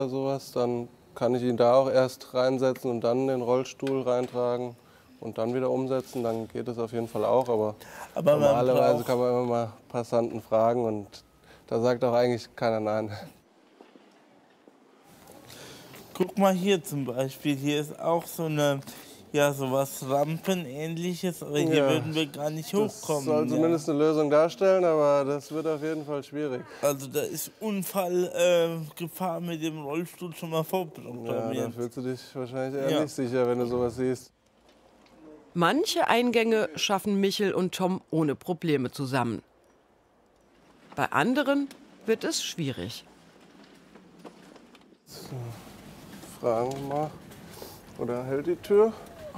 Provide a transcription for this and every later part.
oder sowas, dann kann ich ihn da auch erst reinsetzen und dann in den Rollstuhl reintragen und dann wieder umsetzen. Dann geht das auf jeden Fall auch, aber normalerweise kann man immer mal Passanten fragen und da sagt auch eigentlich keiner nein. Guck mal hier zum Beispiel, hier ist auch so eine, ja, sowas Rampenähnliches, aber hier würden wir gar nicht hochkommen. Das soll zumindest eine Lösung darstellen, aber das wird auf jeden Fall schwierig. Also da ist Unfallgefahr mit dem Rollstuhl schon mal vorprogrammiert. Ja, da fühlst du dich wahrscheinlich eher nicht sicher, wenn du sowas siehst. Manche Eingänge schaffen Michel und Tom ohne Probleme zusammen. Bei anderen wird es schwierig. So, fragen wir mal. Oder hält die Tür?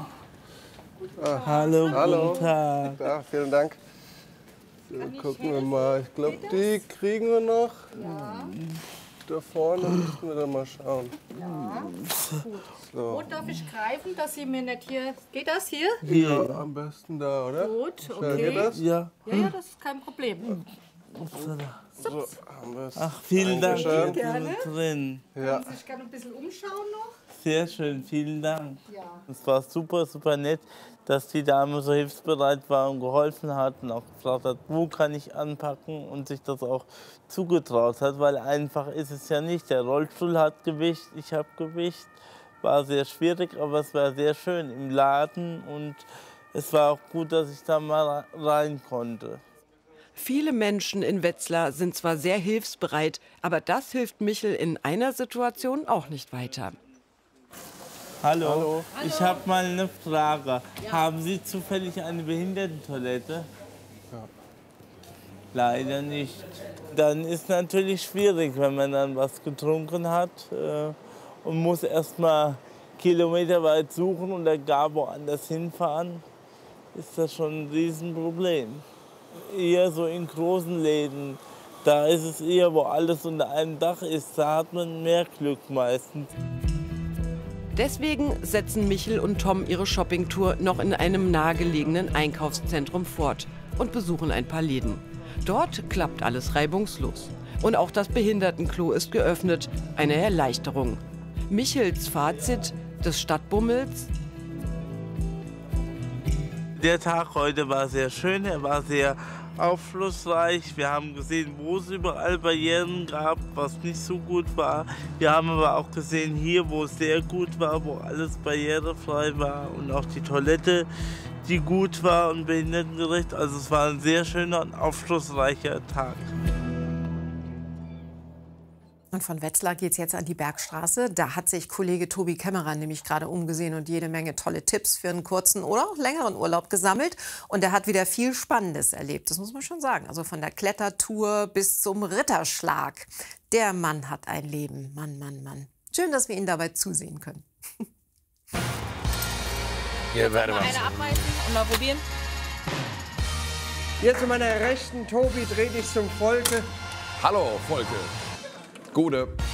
Hallo, guten Tag. Ja, vielen Dank. So, gucken wir mal. Ich glaube, die kriegen wir noch. Ja. Da vorne müssen wir dann mal schauen. Ja. So. Wo darf ich greifen, dass Sie mir nicht hier... Geht das hier? Ja, am besten da, oder? Gut, Schnell okay. geht das? Ja. Ja, das ist kein Problem. So, haben wir es. Ach, vielen Dank. Gerne. Drin. Ja. Ich kann ein bisschen umschauen noch. Sehr schön, vielen Dank. Ja. Es war super, super nett, dass die Dame so hilfsbereit war und geholfen hat und auch gefragt hat, wo kann ich anpacken und sich das auch zugetraut hat, weil einfach ist es ja nicht. Der Rollstuhl hat Gewicht, ich habe Gewicht. War sehr schwierig, aber es war sehr schön im Laden und es war auch gut, dass ich da mal rein konnte. Viele Menschen in Wetzlar sind zwar sehr hilfsbereit, aber das hilft Michel in einer Situation auch nicht weiter. Hallo. Hallo. Ich habe mal eine Frage. Ja. Haben Sie zufällig eine Behindertentoilette? Ja. Leider nicht. Dann ist natürlich schwierig, wenn man dann was getrunken hat und muss erst mal kilometerweit suchen und dann gar woanders hinfahren. Ist das schon ein Riesenproblem. Eher so in großen Läden, da ist es eher, wo alles unter einem Dach ist, da hat man mehr Glück meistens. Deswegen setzen Michel und Tom ihre Shoppingtour noch in einem nahegelegenen Einkaufszentrum fort und besuchen ein paar Läden. Dort klappt alles reibungslos. Und auch das Behindertenklo ist geöffnet, eine Erleichterung. Michels Fazit des Stadtbummels: Der Tag heute war sehr schön, er war sehr aufschlussreich. Wir haben gesehen, wo es überall Barrieren gab, was nicht so gut war. Wir haben aber auch gesehen, hier, wo es sehr gut war, wo alles barrierefrei war und auch die Toilette, die gut war und behindertengerecht. Also es war ein sehr schöner und aufschlussreicher Tag. Und von Wetzlar geht es jetzt an die Bergstraße. Da hat sich Kollege Tobi Kämmerer nämlich gerade umgesehen und jede Menge tolle Tipps für einen kurzen oder auch längeren Urlaub gesammelt. Und er hat wieder viel Spannendes erlebt, das muss man schon sagen. Also von der Klettertour bis zum Ritterschlag. Der Mann hat ein Leben. Mann, Mann, Mann. Schön, dass wir ihn dabei zusehen können. Hier werde was. Eine abreißen und mal probieren. Hier zu meiner Rechten, Tobi, dreh dich zum Volke. Hallo, Volke. Gute.